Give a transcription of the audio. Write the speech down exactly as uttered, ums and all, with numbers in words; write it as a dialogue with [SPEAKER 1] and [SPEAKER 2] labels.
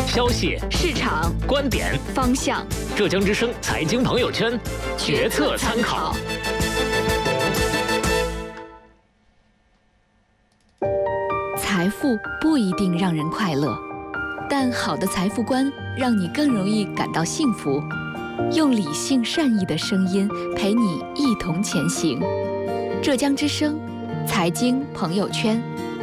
[SPEAKER 1] 消息、
[SPEAKER 2] 市场、
[SPEAKER 1] 观点、
[SPEAKER 2] 方向。
[SPEAKER 1] 浙江之声财经朋友圈，决策参考。
[SPEAKER 2] 财富不一定让人快乐，但好的财富观让你更容易感到幸福。用理性善意的声音陪你一同前行。浙江之声财经朋友圈。